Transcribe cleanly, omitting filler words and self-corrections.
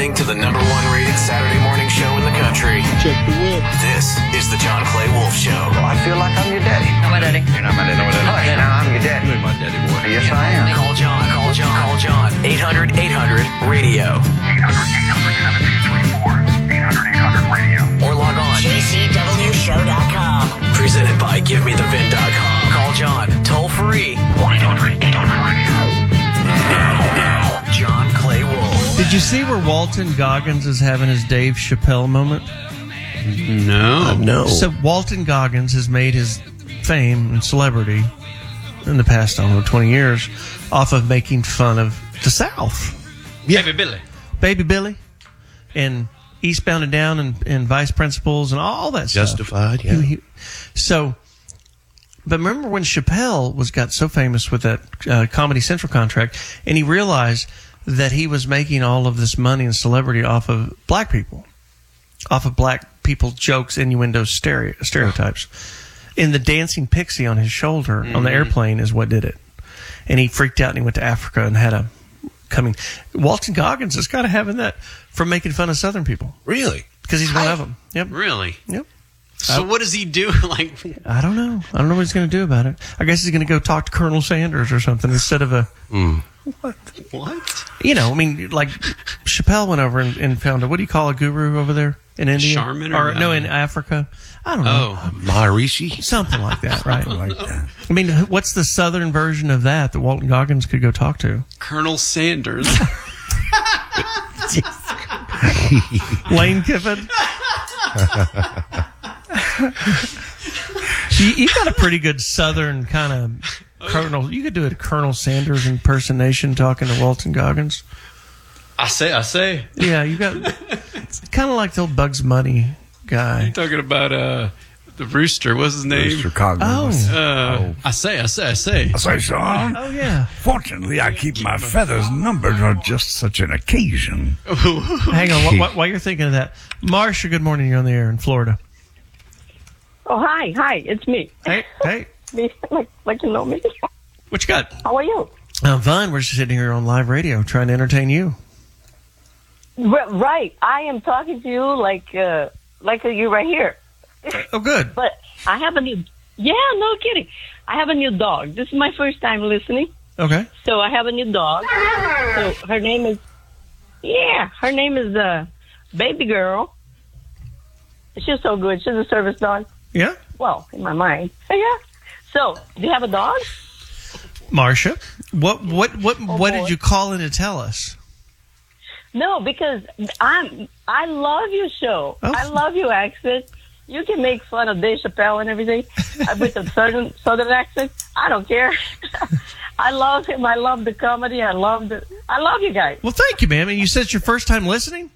listening to the #1 rated Saturday morning show in the country. Check the whip. This is the John Clay Wolf Show. I feel like I'm your daddy. I'm my daddy. You're not my daddy. Hush, now I'm your daddy. You're my daddy boy. Yes, I am. Call John. 800-800-RADIO. 800-800-7224. 800-800-RADIO. Or log on. GCWshow.com. Presented by GiveMeTheVin.com. Call John. Toll free. 1-800-800-RADIO. Now, John Clay Wolf. Did you see where Walton Goggins is having his Dave Chappelle moment? No. So Walton Goggins has made his fame and celebrity in the past, 20 years off of making fun of the South. Yeah. Baby Billy and Eastbound and Down and Vice Principals and all that stuff. Justified, yeah. But remember when Chappelle got so famous with that Comedy Central contract, and he realized that he was making all of this money and celebrity off of black people, jokes, innuendos, stereotypes. And the dancing pixie on his shoulder on the airplane is what did it. And he freaked out and he went to Africa and had a coming. Walton Goggins is kind of having that from making fun of Southern people. Really? Because he's one of them. Yep. Really? Yep. So what does he do? I don't know. I don't know what he's going to do about it. I guess he's going to go talk to Colonel Sanders or something instead of a... What? You know, I mean, like Chappelle went over and found what do you call a guru over there in India? Charmin in Africa. I don't know. Maharishi? Something like that, right? Like that. I mean, what's the Southern version of that Walton Goggins could go talk to? Colonel Sanders. Lane Kiffin? you got a pretty good Southern kind of Colonel. You could do a Colonel Sanders impersonation talking to Walton Goggins. I say. Yeah, you got kind of like the old Bugs Bunny guy. Talking about the rooster. What's his name? Chicago. Oh. I say. I say, Sean. Oh, yeah. Fortunately, I keep my feathers numbered for just such an occasion. Hang on. While you're thinking of that, Marsha, good morning. You're on the air in Florida. Oh, hi, it's me. Hey. Me, like you know me. What you got? How are you? I'm fine. We're just sitting here on live radio trying to entertain you. Right, I am talking to you like you right here. Oh, good. But I have a new... Yeah, no kidding. I have a new dog. This is my first time listening. Okay. So I have a new dog. So her name is... Yeah, her name is Baby Girl. She's so good. She's a service dog. Yeah? Well, in my mind. Yeah. So, do you have a dog? Marsha, what did you call in to tell us? No, because I love your show. Oh. I love your accent. You can make fun of Dave Chappelle and everything with the southern accent. I don't care. I love him. I love the comedy. I love you guys. Well, thank you, ma'am. And you said it's your first time listening?